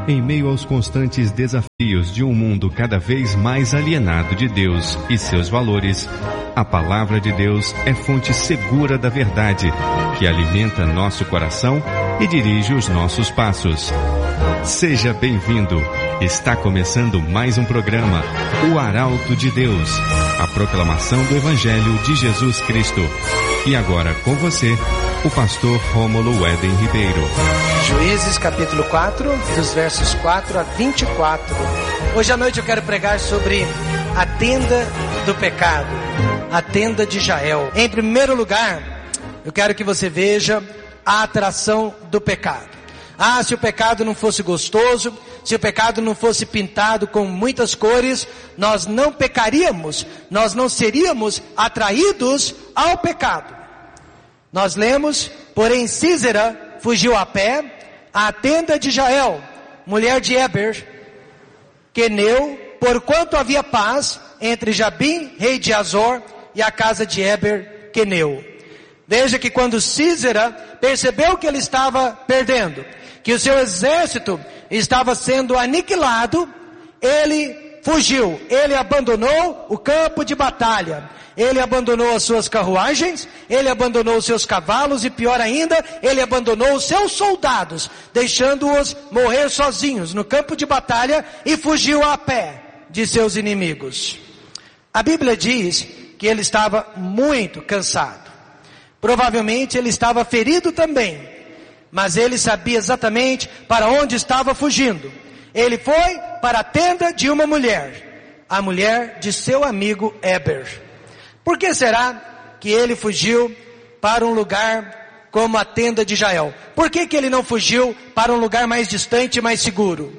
Em meio aos constantes desafios de um mundo cada vez mais alienado de Deus e seus valores, a palavra de Deus é fonte segura da verdade, que alimenta nosso coração e dirige os nossos passos. Seja bem-vindo. Está começando mais um programa, O Arauto de Deus, a proclamação do Evangelho de Jesus Cristo. E agora com você, o pastor Rômulo Éden Ribeiro. Juízes capítulo 4, dos versos 4 a 24. Hoje à noite eu quero pregar sobre a tenda do pecado, a tenda de Jael. Em primeiro lugar, eu quero que você veja a atração do pecado. Se o pecado não fosse gostoso, se o pecado não fosse pintado com muitas cores, nós não pecaríamos, nós não seríamos atraídos ao pecado. Nós lemos, porém Sísera fugiu a pé à tenda de Jael, mulher de Heber, queneu, porquanto havia paz entre Jabim, rei de Azor, e a casa de Heber, queneu. Veja que quando Sísera percebeu que ele estava perdendo, que o seu exército estava sendo aniquilado, ele fugiu, ele abandonou o campo de batalha, ele abandonou as suas carruagens, ele abandonou os seus cavalos e pior ainda, ele abandonou os seus soldados, deixando-os morrer sozinhos no campo de batalha e fugiu a pé de seus inimigos. A Bíblia diz que ele estava muito cansado, provavelmente ele estava ferido também, mas ele sabia exatamente para onde estava fugindo. Ele foi para a tenda de uma mulher, a mulher de seu amigo Heber. Por que será que ele fugiu para um lugar como a tenda de Jael? Por que ele não fugiu para um lugar mais distante e mais seguro?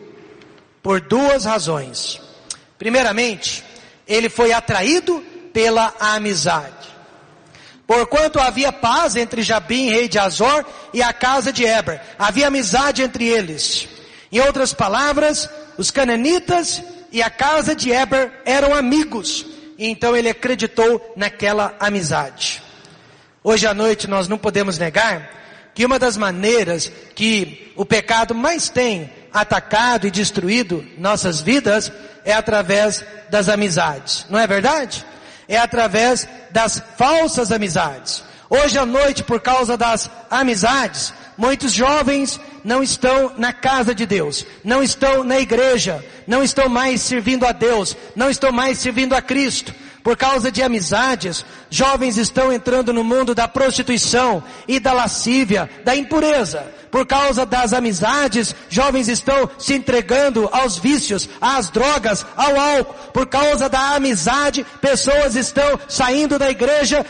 Por duas razões. Primeiramente, ele foi atraído pela amizade. Porquanto havia paz entre Jabim, rei de Azor, e a casa de Heber. Havia amizade entre eles. Em outras palavras, os cananitas e a casa de Heber eram amigos. E então ele acreditou naquela amizade. Hoje à noite nós não podemos negar que uma das maneiras que o pecado mais tem atacado e destruído nossas vidas é através das amizades. Não é verdade? É através das falsas amizades. Hoje à noite, por causa das amizades, muitos jovens não estão na casa de Deus, não estão na igreja, não estão mais servindo a Deus, não estão mais servindo a Cristo. Por causa de amizades, jovens estão entrando no mundo da prostituição e da lascívia, da impureza. Por causa das amizades, jovens estão se entregando aos vícios, às drogas, ao álcool. Por causa da amizade, pessoas estão saindo da igreja,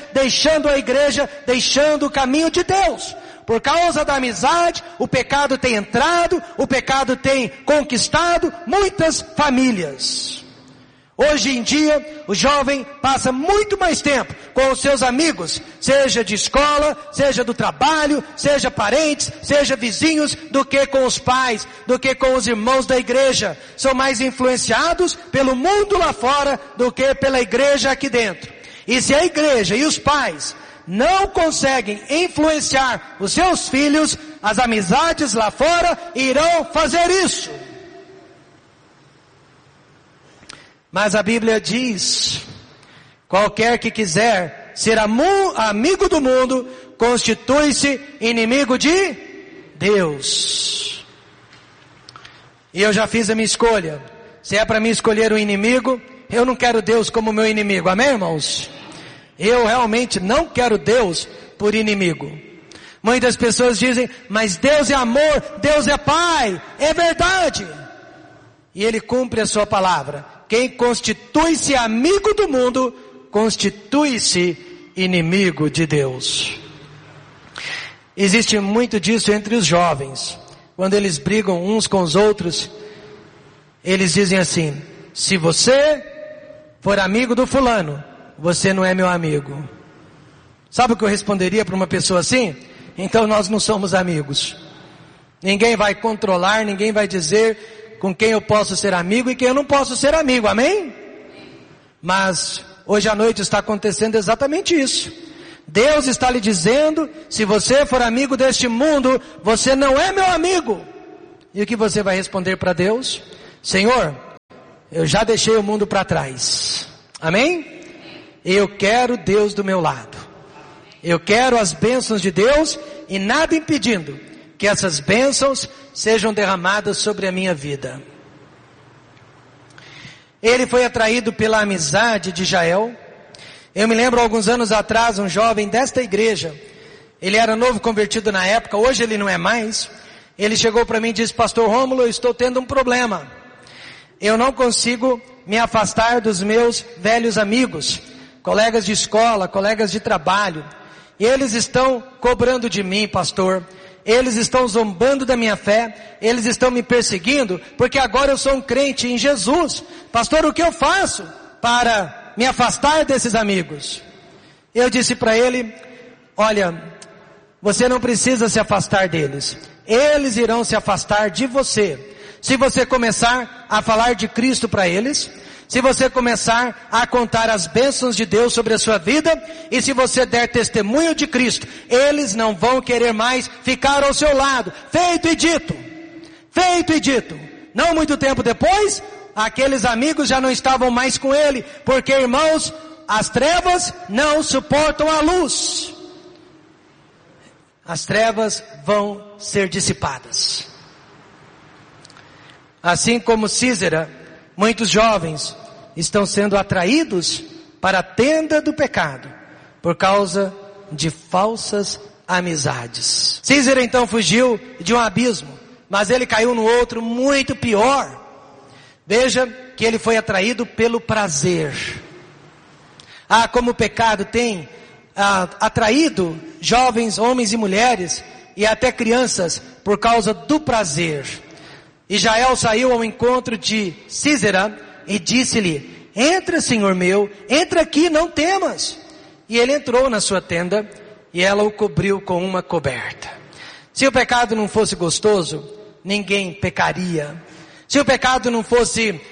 deixando o caminho de Deus. Por causa da amizade, o pecado tem entrado, o pecado tem conquistado muitas famílias. Hoje em dia, o jovem passa muito mais tempo com os seus amigos, seja de escola, seja do trabalho, seja parentes, seja vizinhos, do que com os pais, do que com os irmãos da igreja. São mais influenciados pelo mundo lá fora do que pela igreja aqui dentro. E se a igreja e os pais não conseguem influenciar os seus filhos, as amizades lá fora irão fazer isso. Mas a Bíblia diz, qualquer que quiser ser amigo do mundo, constitui-se inimigo de Deus. E eu já fiz a minha escolha. Se é para mim escolher um inimigo, eu não quero Deus como meu inimigo. Amém, irmãos? Eu realmente não quero Deus por inimigo. Muitas pessoas dizem, mas Deus é amor, Deus é Pai. É verdade. E Ele cumpre a sua palavra. Quem constitui-se amigo do mundo, constitui-se inimigo de Deus. Existe muito disso entre os jovens. Quando eles brigam uns com os outros, eles dizem assim, se você for amigo do fulano, você não é meu amigo. Sabe o que eu responderia para uma pessoa assim? Então nós não somos amigos. Ninguém vai controlar, ninguém vai dizer com quem eu posso ser amigo e quem eu não posso ser amigo, amém? Mas hoje à noite está acontecendo exatamente isso. Deus está lhe dizendo, se você for amigo deste mundo, você não é meu amigo. E o que você vai responder para Deus? Senhor, eu já deixei o mundo para trás. Amém? Eu quero Deus do meu lado. Eu quero as bênçãos de Deus e nada impedindo que essas bênçãos sejam derramadas sobre a minha vida. Ele foi atraído pela amizade de Jael. Eu me lembro alguns anos atrás, um jovem desta igreja, ele era novo convertido na época, hoje ele não é mais. Ele chegou para mim e disse: Pastor Rômulo, eu estou tendo um problema. Eu não consigo me afastar dos meus velhos amigos, colegas de escola, colegas de trabalho. Eles estão cobrando de mim, pastor. Eles estão zombando da minha fé. Eles estão me perseguindo, porque agora eu sou um crente em Jesus. Pastor, o que eu faço para me afastar desses amigos? Eu disse para ele: olha, você não precisa se afastar deles. Eles irão se afastar de você. Se você começar a falar de Cristo para eles, se você começar a contar as bênçãos de Deus sobre a sua vida, e se você der testemunho de Cristo, eles não vão querer mais ficar ao seu lado. Feito e dito. Feito e dito. Não muito tempo depois, aqueles amigos já não estavam mais com ele, porque, irmãos, as trevas não suportam a luz. As trevas vão ser dissipadas. Assim como Císera, muitos jovens estão sendo atraídos para a tenda do pecado por causa de falsas amizades. Císera então fugiu de um abismo, mas ele caiu no outro muito pior. Veja que ele foi atraído pelo prazer. Como o pecado tem atraído jovens, homens e mulheres, e até crianças, por causa do prazer. E Jael saiu ao encontro de Císera e disse-lhe: entra, senhor meu, entra aqui, não temas. E ele entrou na sua tenda, e ela o cobriu com uma coberta. Se o pecado não fosse gostoso, ninguém pecaria. Se o pecado não fosse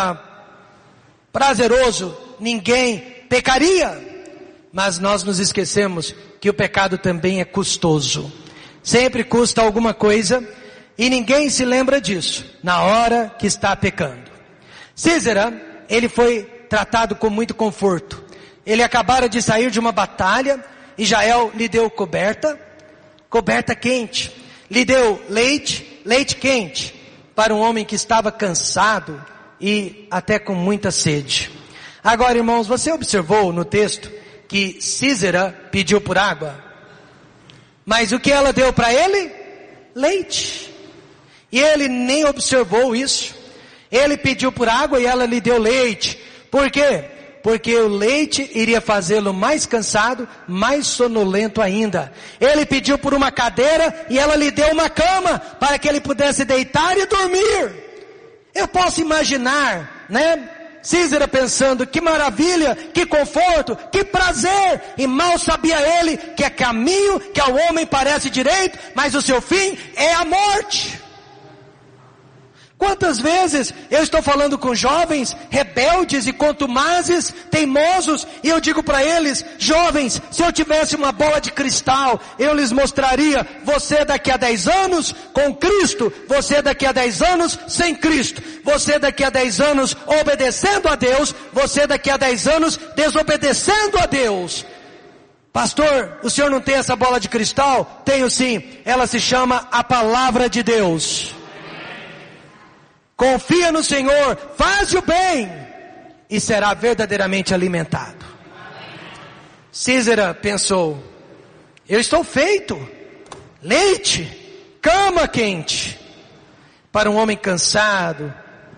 prazeroso, ninguém pecaria. Mas nós nos esquecemos que o pecado também é custoso. Sempre custa alguma coisa, e ninguém se lembra disso na hora que está pecando. Císera, ele foi tratado com muito conforto. Ele acabara de sair de uma batalha, e Jael lhe deu coberta quente. Lhe deu leite quente, para um homem que estava cansado e até com muita sede. Agora, irmãos, você observou no texto que Císera pediu por água? Mas o que ela deu para ele? Leite. E ele nem observou isso. Ele pediu por água e ela lhe deu leite. Por quê? Porque o leite iria fazê-lo mais cansado, mais sonolento ainda. Ele pediu por uma cadeira e ela lhe deu uma cama, para que ele pudesse deitar e dormir. Eu posso imaginar, Císera pensando: que maravilha, que conforto, que prazer. E mal sabia ele que é caminho que ao homem parece direito, mas o seu fim é a morte. Quantas vezes eu estou falando com jovens rebeldes e contumazes, teimosos, e eu digo para eles: jovens, se eu tivesse uma bola de cristal, eu lhes mostraria você daqui a 10 anos com Cristo, você daqui a 10 anos sem Cristo, você daqui a 10 anos obedecendo a Deus, você daqui a 10 anos desobedecendo a Deus. Pastor, o senhor não tem essa bola de cristal? Tenho sim, ela se chama a palavra de Deus. Confia no Senhor, faz o bem e será verdadeiramente alimentado. Císera pensou: eu estou feito, leite, cama quente, para um homem cansado.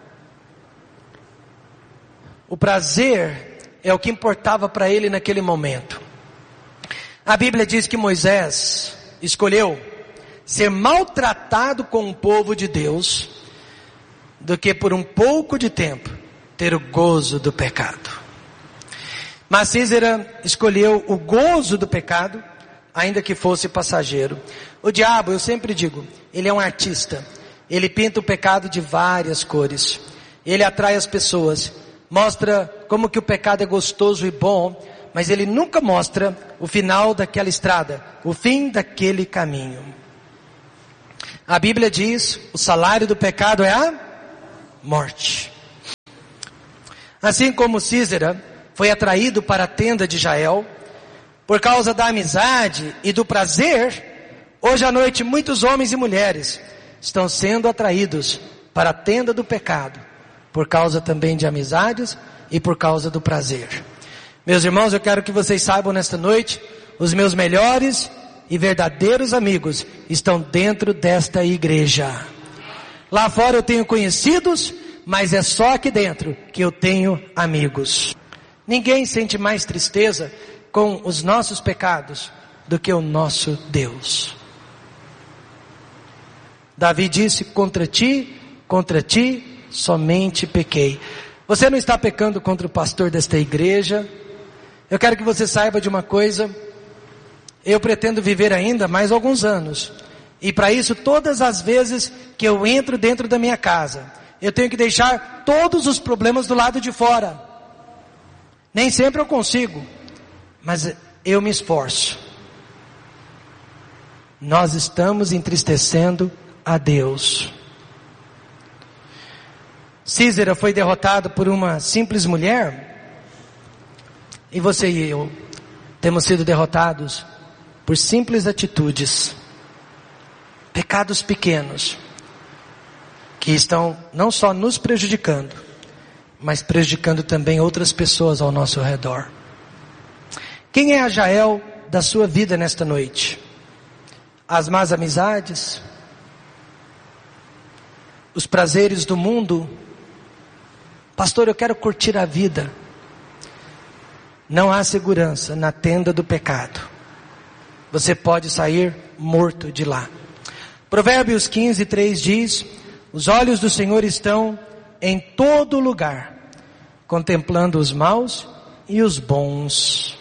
O prazer é o que importava para ele naquele momento. A Bíblia diz que Moisés escolheu ser maltratado com o povo de Deus do que por um pouco de tempo ter o gozo do pecado. Mas Císera escolheu o gozo do pecado, ainda que fosse passageiro. O diabo, eu sempre digo, ele é um artista. Ele pinta o pecado de várias cores. Ele atrai as pessoas, mostra como que o pecado é gostoso e bom, mas ele nunca mostra o final daquela estrada, o fim daquele caminho. A Bíblia diz, o salário do pecado é a morte. Assim como Císera foi atraído para a tenda de Jael, por causa da amizade e do prazer, hoje à noite muitos homens e mulheres estão sendo atraídos para a tenda do pecado, por causa também de amizades e por causa do prazer. Meus irmãos, eu quero que vocês saibam nesta noite, os meus melhores e verdadeiros amigos estão dentro desta igreja. Lá fora eu tenho conhecidos, mas é só aqui dentro que eu tenho amigos. Ninguém sente mais tristeza com os nossos pecados do que o nosso Deus. Davi disse, contra ti, somente pequei. Você não está pecando contra o pastor desta igreja. Eu quero que você saiba de uma coisa. Eu pretendo viver ainda mais alguns anos. E para isso, todas as vezes que eu entro dentro da minha casa, eu tenho que deixar todos os problemas do lado de fora. Nem sempre eu consigo, mas eu me esforço. Nós estamos entristecendo a Deus. Císera foi derrotado por uma simples mulher, e você e eu temos sido derrotados por simples atitudes, pecados pequenos, que estão não só nos prejudicando, mas prejudicando também outras pessoas ao nosso redor. Quem é a Jael da sua vida nesta noite? As más amizades? Os prazeres do mundo? Pastor, eu quero curtir a vida. Não há segurança na tenda do pecado. Você pode sair morto de lá. Provérbios 15:3 diz, os olhos do Senhor estão em todo lugar, contemplando os maus e os bons.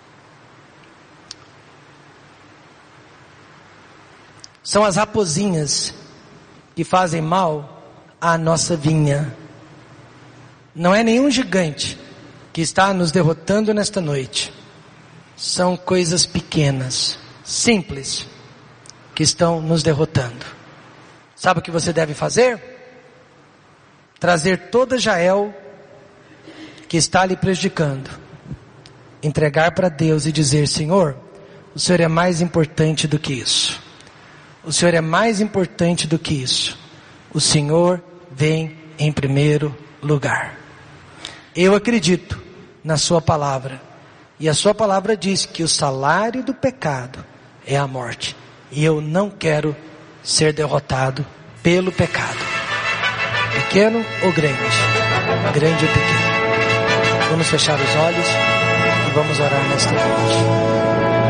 São as raposinhas que fazem mal à nossa vinha. Não é nenhum gigante que está nos derrotando nesta noite. São coisas pequenas, simples, que estão nos derrotando. Sabe o que você deve fazer? Trazer toda Jael que está lhe prejudicando, entregar para Deus e dizer, Senhor, o Senhor é mais importante do que isso. O Senhor é mais importante do que isso. O Senhor vem em primeiro lugar. Eu acredito na sua palavra. E a sua palavra diz que o salário do pecado é a morte. E eu não quero ser derrotado pelo pecado. Pequeno ou grande? Grande ou pequeno? Vamos fechar os olhos e vamos orar nesta noite.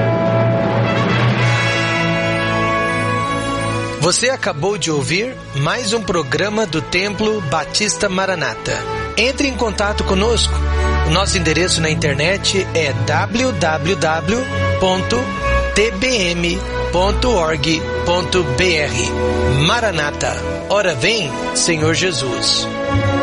Você acabou de ouvir mais um programa do Templo Batista Maranata. Entre em contato conosco. O nosso endereço na internet é www.tbm.org.br. Maranata, ora vem, Senhor Jesus.